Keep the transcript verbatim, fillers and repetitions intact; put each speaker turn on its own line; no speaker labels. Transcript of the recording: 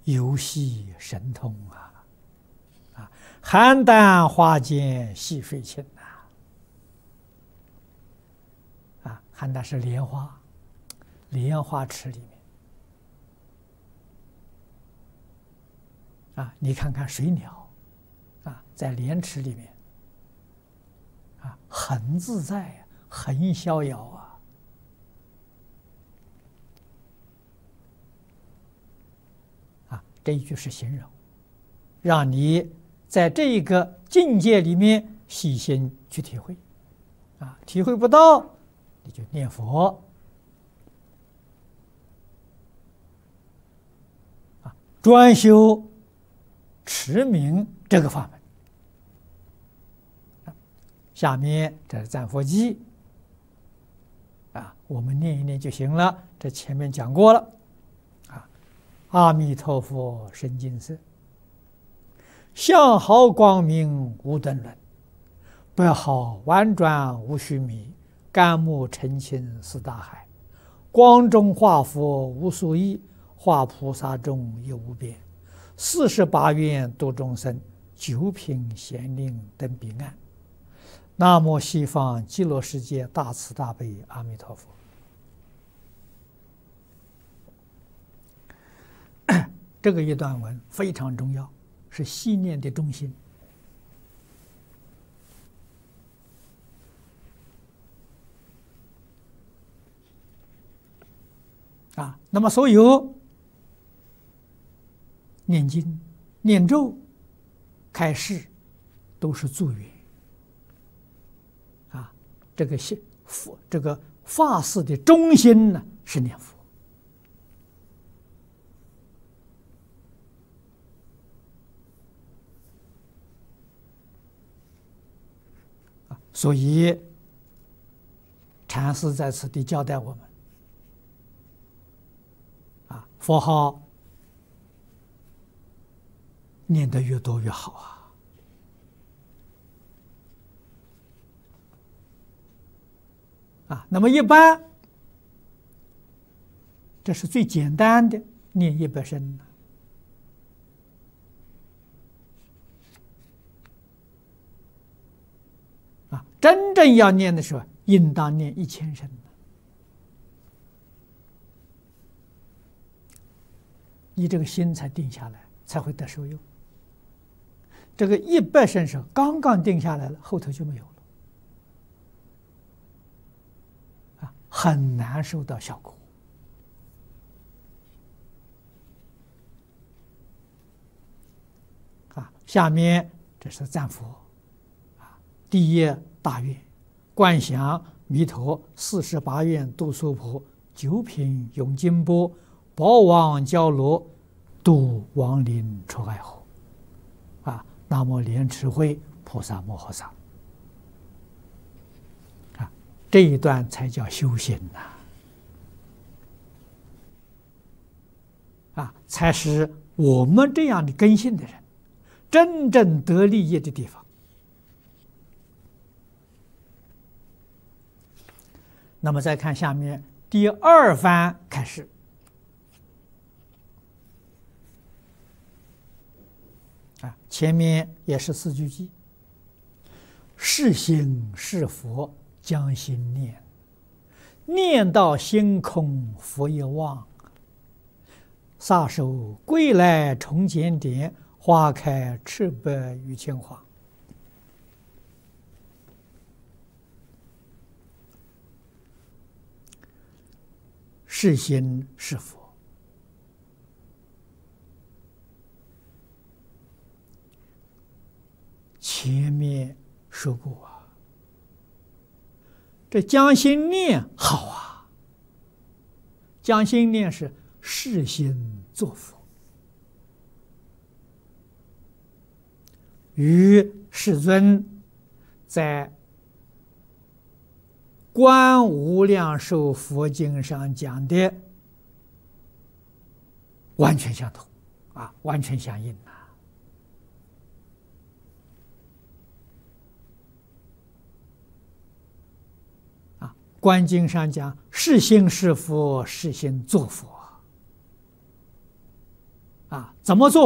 游戏神通啊！啊，邯郸花间戏水情呐！啊，邯郸是莲花，莲花池里面啊，你看看水鸟啊，在莲池里面啊，很自在啊，很逍遥啊。这一句是形容，让你在这一个境界里面细心去体会，啊，体会不到，你就念佛，啊，专修持名这个法门。下面这是赞佛记，啊，我们念一念就行了，这前面讲过了。阿弥陀佛，深金色，相好光明无等伦，白毫婉转无须弥，甘木澄清似大海，光中化佛无所异，化菩萨中有无边，四十八愿度众生，九品贤令登彼岸。南无西方极乐世界大慈大悲阿弥陀佛。这个一段文非常重要，是系念的中心。啊，那么所有念经、念咒、开示，都是助缘。啊，这个佛佛这个法事的中心呢是念佛。所以，禅师在此地交代我们：啊，佛号念得越多越好啊！啊，那么一般，这是最简单的，念一百声。啊，真正要念的时候，应当念一千声。你这个心才定下来，才会得受用。这个一百声是刚刚定下来了，后头就没有了，啊，很难收到效果。啊，下面这是赞佛。第一大愿，观想弥陀四十八愿度娑婆，九品永金钵，宝王交罗，度亡灵出爱河。啊，南无莲池会菩萨摩诃萨。啊，这一段才叫修行呐！啊，才是我们这样的根性的人真正得利益的地方。那么再看下面第二番开始，啊，前面也是四句偈：是心是佛将心念，念到心空佛也忘，撒手归来重检点，花开赤白于千花。是心是佛，前面说过啊，这将心念好啊，将心念是是心作佛，与世尊在《观无量寿佛经》上讲的完全相同，啊，完全相应呐！啊，《观经》上讲是心是佛，是心作佛， 啊，怎么做？